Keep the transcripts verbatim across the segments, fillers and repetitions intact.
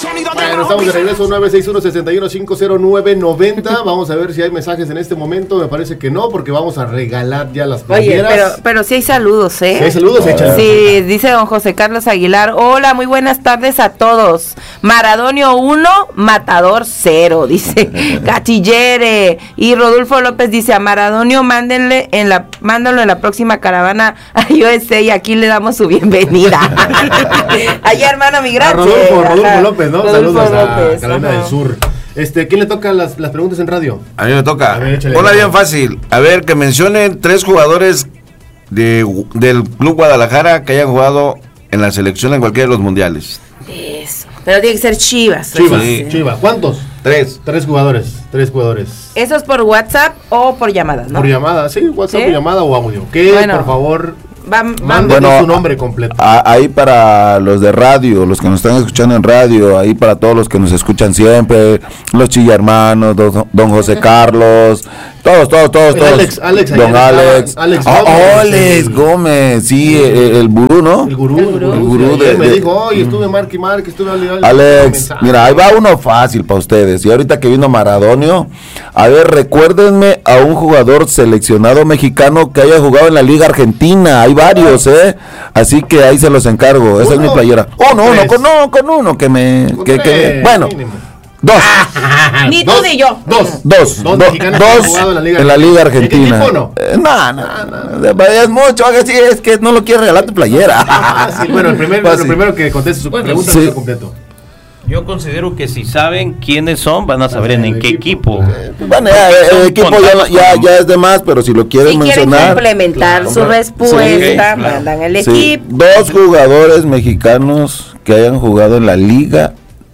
Bueno, estamos de regreso, nueve seis uno, seis uno cinco cero nueve nueve cero. Vamos a ver si hay mensajes en este momento. Me parece que no, porque vamos a regalar ya las playeras. Oye, pero, pero sí hay saludos, ¿eh? Sí hay saludos, échale. Sí, dice don José Carlos Aguilar. Hola, muy buenas tardes a todos. Maradonio uno, Matador cero, dice Cachillere. Y Rodolfo López dice, a Maradonio mándenle en la, mándalo en la próxima caravana a U S A y aquí le damos su bienvenida. Allá, hermano migrante. Rodolfo, Rodolfo López, ¿no? Rodolfo Saludos López, a Carolina ajá. del Sur. Este, ¿quién le toca las, las preguntas en radio? A mí me toca. A ver, échale. Hola, bien fácil. A ver, que mencionen tres jugadores de, del Club Guadalajara que hayan jugado en la selección en cualquiera de los mundiales. Eso. Pero tiene que ser Chivas. Chivas, Sí. Chivas. ¿Cuántos? Tres. Tres jugadores, tres jugadores. ¿Eso es por WhatsApp o por llamadas, no? Por llamada, sí, WhatsApp, ¿Sí? llamada o audio. Que, Bueno. por favor, Va, va- mándenos Bueno, su nombre completo. A- ahí para los de radio, los que nos están escuchando en radio, ahí para todos los que nos escuchan siempre, los Chilla Hermanos, don, don José Carlos, todos, todos, todos, El todos. Alex, Alex, don ayer Alex, estaba Alex Ah, Gómez, Alex el- Gómez, sí, el, el gurú, ¿no? El gurú, El gurú. el El gurú sí, de- ayer me de- dijo, oye, estuve marque y marque, estuve al al- Alex, mensaje. mira, ahí va uno fácil para ustedes. Y ahorita que vino Maradonio, a ver, recuérdenme a un jugador seleccionado mexicano que haya jugado en la Liga Argentina. Hay varios, ¿eh? Así que ahí se los encargo. Esa es mi Uno, playera. Uno, uno, tres. con, no, con uno que me. Con Que, que, tres, bueno, mínimo. dos. Ni tú Dos, ni yo. Dos. Dos, Dos do- mexicanos que han dos jugado en la Liga ¿De qué Argentina. equipo no? Eh, no, no, no, es mucho, haga así, es que no lo quiere regalar tu playera. Ah, sí, bueno, el, primer, Fácil. lo primero que conteste su Bueno, pregunta sí. es completo. Yo considero que si saben quiénes son, van a saber en, en qué equipo. Bueno, ya, el, Son equipo ya, contados ya, como- ya es de más, pero si lo quieren Si quieren mencionar. complementar Claro, su claro. respuesta, Sí, claro. mandan el Sí, equipo. dos jugadores mexicanos que hayan jugado en la Liga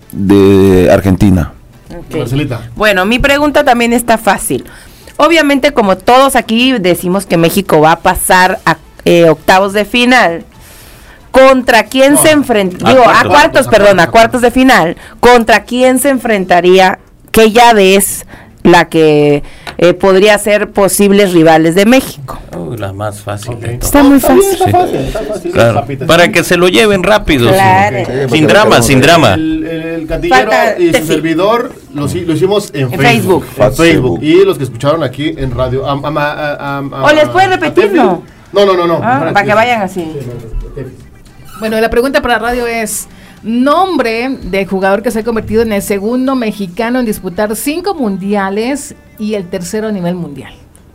de Argentina. Ok. Marcelita. Bueno, mi pregunta también está fácil. Obviamente, como todos aquí decimos que México va a pasar a eh, octavos de final, ¿contra quién No, se enfrenta? a Digo, a cuartos, cuartos, a perdón, cuartos. a cuartos de final. ¿Contra quién se enfrentaría? ¿Qué llave es la que eh, podría ser posibles rivales de México? Uy, la más fácil. Ok. de todas. Está muy Está bien, fácil. está fácil, está fácil. Claro, Papitas. para que se lo lleven rápido. sin- Claro. Sí, porque Sin lo drama, queremos sin ver. drama. El, el, el cantillero Falta y su Tefi. servidor lo, hi- lo hicimos en, En Facebook. Facebook. En Facebook. Y los que escucharon aquí en radio. am- am- a- am- a- ¿O les puedes a repetir, Tefi. no? No, no, no. no. Ah, para que vayan así. Bueno, la pregunta para radio es: nombre del jugador que se ha convertido en el segundo mexicano en disputar cinco mundiales y el tercero a nivel mundial.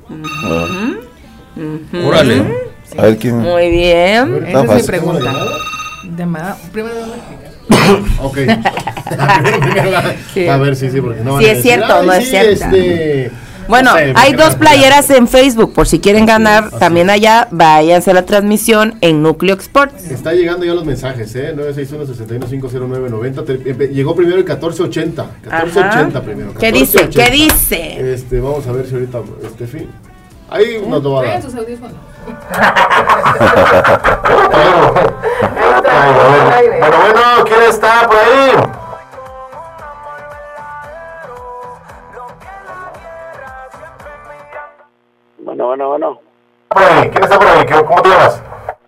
Órale. A ver quién. Muy bien. Esa es mi fácil. pregunta. Llamada. Primero, Ok. Primero, primero, Sí. A ver, sí, sí, porque no. Sí van a es decir, cierto, "Ay, no es sí, cierto". este, Bueno, no sé, hay me- dos me- playeras en Facebook, por si quieren ganar así también es. allá, váyanse a la transmisión en Núcleo Sports. Está llegando ya los mensajes, ¿eh? nueve seis uno, seis uno cinco cero nueve nueve cero. Te- empe- Llegó primero el catorce ochenta. catorce ochenta Ajá. primero. ¿Qué dice? catorce ochenta. ¿Qué dice? Este, vamos a ver si ahorita, Estefi. Ahí nos lo va a dar. Traen sus audífonos. Bueno, bueno, ¿quién está por ahí? Bueno, bueno, bueno. Por ahí, ¿quién está por ahí? ¿Qué- ¿Cómo te llamas?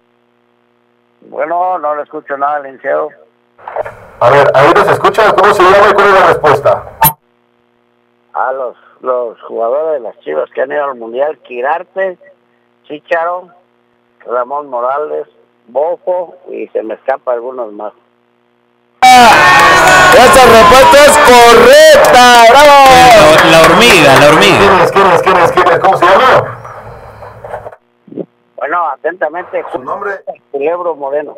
Bueno, no le escucho nada, licenciado. A ver, ahí nos escucha, ¿cómo se llama y cuál es la respuesta? A los, los jugadores de las Chivas que han ido al Mundial: Quirarte, Chícharo, Ramón Morales, Bofo, y se me escapa algunos más. Esa respuesta es correcta, bravo. La, la hormiga, la ¿Quién hormiga. es? ¿Quién es? ¿Quién es? ¿Quién es? ¿Cómo se llama? Bueno, atentamente, ¿Su nombre? Culebro Moreno.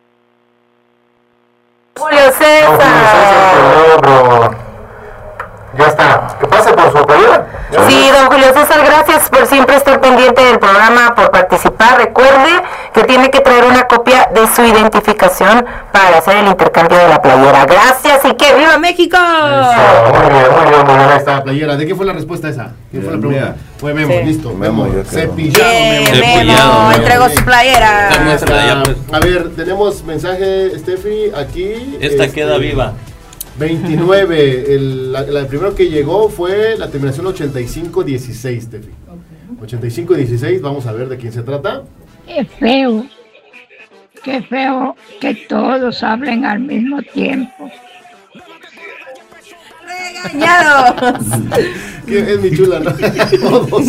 Julio César. Culebro. Ya está. ¿Qué pasa por su playera? Sí, don Julio César, gracias por siempre estar pendiente del programa, por participar. Recuerde que tiene que traer una copia de su identificación para hacer el intercambio de la playera. Gracias y que viva México. Eso, muy bien, muy bien, muy bien. Ahí está la playera. ¿De qué fue la respuesta esa? ¿Quién fue la Mía. pregunta? Fue Memo, Sí. listo. Memo, Memo, yo creo. cepillado, Bien, Memo. Cepillado, Memo, Memo. entregó su playera. Está muy- Está- ya, pues. A ver, tenemos mensaje, Steffi, aquí. Esta este, queda viva. veintinueve. El, la, la- el primero que llegó fue la terminación ochenta y cinco dieciséis, Steffi. ochenta y cinco dieciséis, vamos a ver de quién se trata. Qué feo, qué feo que todos hablen al mismo tiempo. regañados. Es mi chula, ¿no? Todos.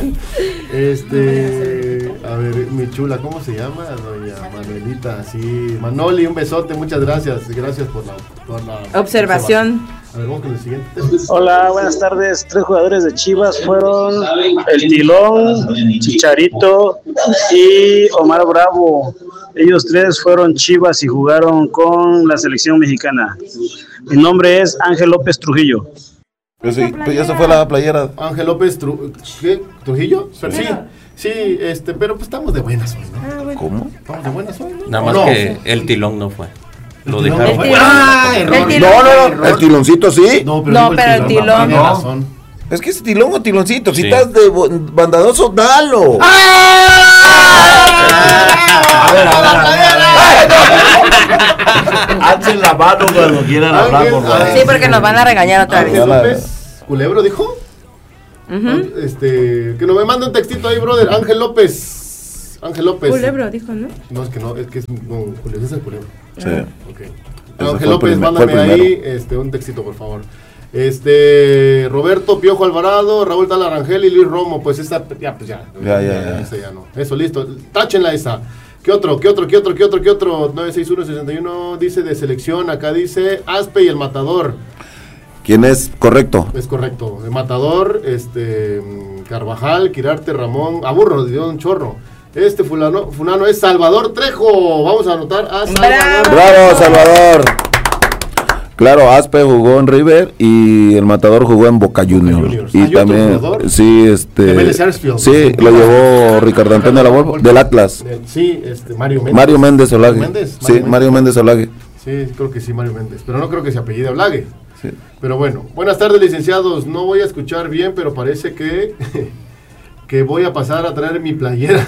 Este, a ver, mi chula, ¿cómo se llama? Doña Manuelita, sí. Manoli, un besote, muchas gracias. Gracias por la, por la observación. A ver, vamos con el siguiente. Hola, buenas tardes. Tres jugadores de Chivas fueron El Tilón, Chicharito y Omar Bravo. Ellos tres fueron Chivas y jugaron con la selección mexicana. Mi nombre es Ángel López Trujillo. Pues sí, pues ya se fue la playera. Ángel López Tru ¿qué? ¿Trujillo? Pero sí, sí, este, pero pues estamos de buenas hoy, ¿no? Ah, bueno. ¿Cómo? Estamos de buenas hoy, ¿no? Nada más no? que el tilón no fue. Lo El tilón dejaron no fue. fuera. ¡Ah, error! El tilón. No, no, no, el tiloncito sí. No, No, dijo pero el tilón tiene no. razón. Es que es tilón o tiloncito. Si Sí. estás de bo- bandadoso, dalo. A ver, a ver, a ver, a ver. Alcen la mano cuando quieran hablar, Ángel, por favor. Sí, porque nos van a regañar otra Ángel vez. López Culebro dijo. Ujú. Este, que no me mande un textito ahí, brother. Ángel López. Ángel López. Culebro, dijo, ¿no? No, es que no, es que es no, Julio César Culebro. Sí. Ok. Ese fue Ángel el López, primer- mándame fue el primero. ahí este, un textito, por favor. Este, Roberto Piojo Alvarado, Raúl Talarangel y Luis Romo. Pues esta, ya, pues ya. Ya, ya, ya. Esa ya no. Eso, listo. Táchenla esa. ¿Qué otro? ¿Qué otro? ¿Qué otro? ¿Qué otro? ¿Qué otro? nueve seis uno sesenta y uno dice de selección. Acá dice Aspe y el Matador. ¿Quién es? Correcto. Es correcto. El Matador, este, Carvajal, Quirarte, Ramón. Aburro, dio un chorro. Este fulano, fulano es Salvador Trejo. Vamos a anotar a Salvador. ¡Bravo, Salvador! Claro, Aspe jugó en River y el Matador jugó en Boca Juniors. Juniors. Y ¿Hay otro también, jugador? sí, este, De Vélez Sarsfield. sí, lo llevó Ricardo Antonio de la Volpe, del Atlas. Eh, Sí, este, Mario Méndez. Mario Méndez Olague. Méndez, Sí, Mario Méndez Olague. Sí, creo que sí, Mario Méndez. Pero no creo que se apellide Olague. Sí. Pero bueno, buenas tardes, licenciados. No voy a escuchar bien, pero parece que, que voy a pasar a traer mi playera.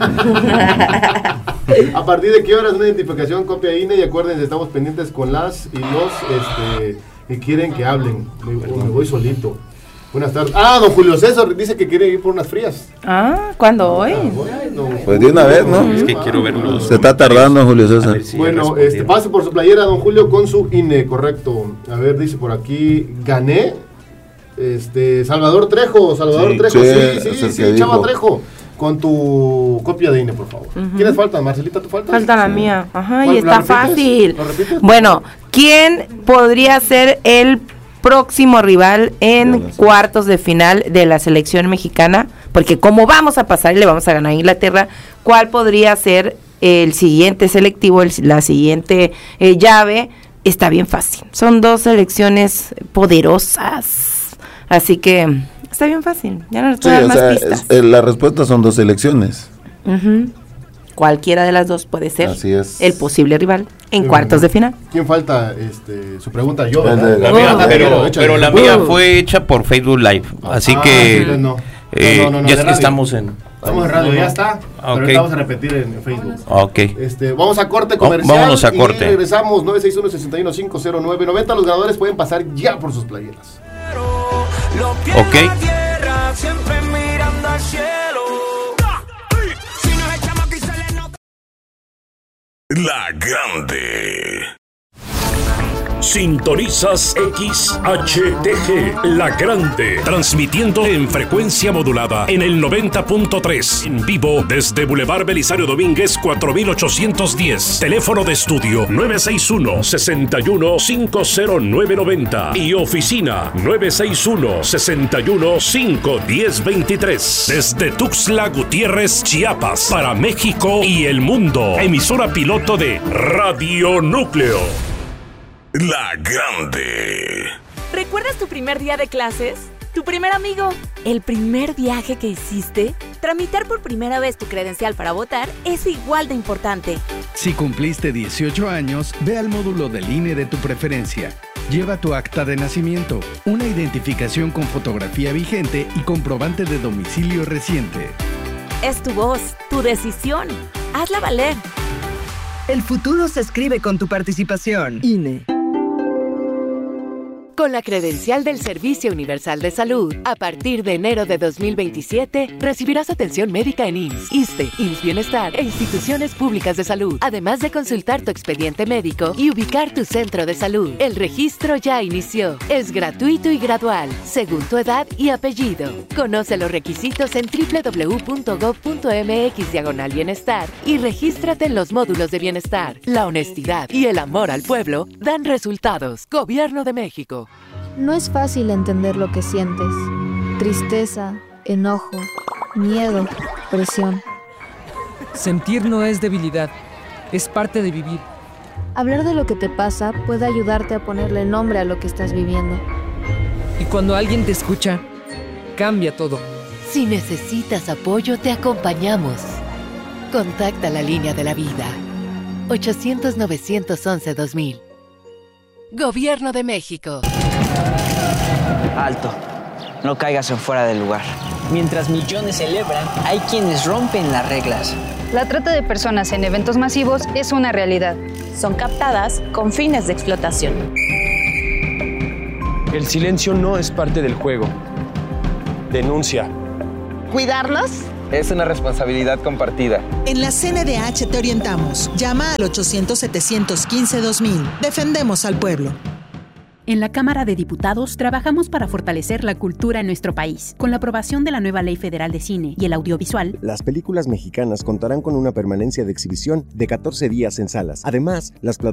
¿A partir de qué horas una identificación, copia I N E? Y acuérdense, estamos pendientes con las y los este, que quieren que hablen. Me, me voy solito. Buenas tardes. Ah, don Julio César dice que quiere ir por unas frías. Ah, ¿cuándo hoy? Ah, bueno, Pues de una vez, ¿no? Es que quiero verlos. Se está tardando, Julio A César. ver si ya Bueno, respondieron. este, pase por su playera, don Julio, con su I N E, correcto. A ver, dice por aquí, gané. Este, Salvador Trejo, Salvador Sí. Trejo, Sí, sí, sí, es el sí, que Chava dijo. Trejo, con tu copia de I N E, por favor. ¿Quiénes faltan? Marcelita, ¿tú faltas? Falta la mía. Ajá, ¿Cuál? y ¿La está repites? fácil. ¿Lo repites? Bueno, ¿quién podría ser el próximo rival en cuartos de final de la selección mexicana? Porque como vamos a pasar y le vamos a ganar a Inglaterra, ¿cuál podría ser el siguiente selectivo, el- la siguiente eh, llave? Está bien fácil. Son dos selecciones poderosas. Así que está bien fácil. Ya no les Sí, puedo dar o más sea, pistas. es- eh, la respuesta son dos elecciones. Ujú. Cualquiera de las dos puede ser Así es. el posible rival en Sí, cuartos bueno. de final. ¿Quién falta? Este, su pregunta yo, El ¿verdad? de- La Oh. mía, pero, Échale, échale. pero la mía Uh. fue hecha por Facebook Live. Así Ah, que sí, no. eh, No, no, no, no, ya de radio. estamos en. Estamos en radio, ya está. Pero Ok. ahorita vamos a repetir en, en Facebook. Ok. Este, vamos a corte Va- comercial. vámonos a y corte. regresamos nueve seis uno, seis uno cinco cero nueve noventa. Los ganadores pueden pasar ya por sus playeras. Ok. Siempre mirando al cielo. Si nos echamos aquí se le nota. La Grande. Sintonizas X H T G, La Grande, transmitiendo en frecuencia modulada en el noventa punto tres, en vivo desde Boulevard Belisario Domínguez cuatro mil ochocientos diez, teléfono de estudio nueve seis uno, seis uno cinco cero nueve nueve cero y oficina nueve seis uno, seis uno cinco uno cero dos tres, desde Tuxtla Gutiérrez, Chiapas, para México y el mundo, emisora piloto de Radio Núcleo. La Grande. ¿Recuerdas tu primer día de clases? ¿Tu primer amigo? ¿El primer viaje que hiciste? Tramitar por primera vez tu credencial para votar es igual de importante. Si cumpliste dieciocho años, ve al módulo del I N E de tu preferencia. Lleva tu acta de nacimiento, una identificación con fotografía vigente y comprobante de domicilio reciente. Es tu voz, tu decisión. Hazla valer. El futuro se escribe con tu participación. I N E. Con la credencial del Servicio Universal de Salud, a partir de enero de dos mil veintisiete, recibirás atención médica en I M S S, ISSSTE, I M S S Bienestar e instituciones públicas de salud, además de consultar tu expediente médico y ubicar tu centro de salud. El registro ya inició. Es gratuito y gradual, según tu edad y apellido. Conoce los requisitos en doble u doble u doble u punto gob punto eme equis diagonal bienestar y regístrate en los módulos de bienestar. La honestidad y el amor al pueblo dan resultados. Gobierno de México. No es fácil entender lo que sientes. Tristeza, enojo, miedo, presión. Sentir no es debilidad, es parte de vivir. Hablar de lo que te pasa puede ayudarte a ponerle nombre a lo que estás viviendo. Y cuando alguien te escucha, cambia todo. Si necesitas apoyo, te acompañamos. Contacta la línea de la vida. ochocientos, novecientos once, dos mil. Gobierno de México. Alto. No caigas en fuera del lugar. Mientras millones celebran, hay quienes rompen las reglas. La trata de personas en eventos masivos es una realidad. Son captadas con fines de explotación. El silencio no es parte del juego. Denuncia. ¿Cuidarnos? Es una responsabilidad compartida. En la C N D H te orientamos. Llama al ochocientos, setecientos quince, dos mil. Defendemos al pueblo. En la Cámara de Diputados trabajamos para fortalecer la cultura en nuestro país. Con la aprobación de la nueva Ley Federal de Cine y el Audiovisual, las películas mexicanas contarán con una permanencia de exhibición de catorce días en salas. Además, las plataformas